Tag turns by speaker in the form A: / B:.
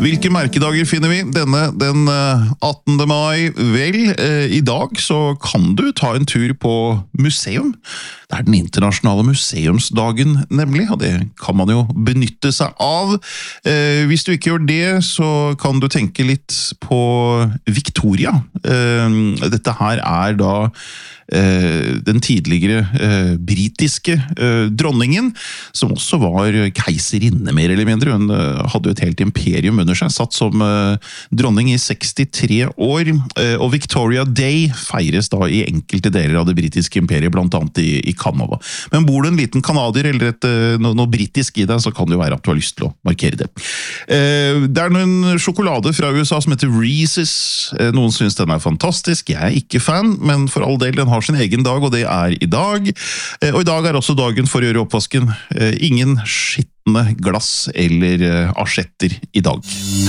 A: Hvilke merkedager finner vi? Denne den 18. mai. Vel, i dag så kan du ta en tur på museum. Det den internasjonale museumsdagen nemlig, og det kan man jo benytte seg av. Hvis du ikke gjør det, så kan du tenke litt på Victoria. Dette her da den tidligere britiske dronningen, som også var keiserinne mer eller mindre. Hun hadde jo et helt imperium under seg, satt som dronning i 63 år, og Victoria Day feires da i enkelte deler av det britiske imperiet, blant annet i Canada. Men bor du en liten kanadier eller noe britisk i deg, så kan det jo være at du har lyst til å markere det. Det noen sjokolade fra USA som heter Reese's. Noen synes den fantastisk, jeg ikke fan, men for all del, den har sin egen dag, og det i dag. Og i dag også dagen for å gjøre oppvasken. Ingen skittende glass eller asjetter i dag.